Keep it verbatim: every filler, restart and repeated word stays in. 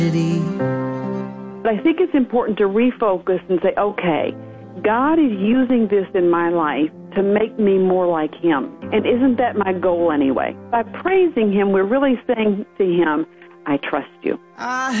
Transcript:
But I think it's important to refocus and say, okay, God is using this in my life to make me more like Him. And isn't that my goal anyway? By praising Him, we're really saying to Him, I trust you. I